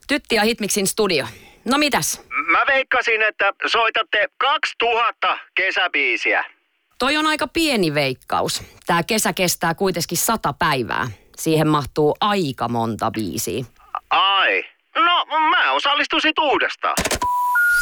Tytti ja Hitmixin studio. No mitäs? Mä veikkasin, että soitatte 2000 kesäbiisiä. Toi on aika pieni veikkaus. Tää kesä kestää kuitenkin 100 päivää. Siihen mahtuu aika monta biisiä. Ai. No, mä osallistuisin uudestaan.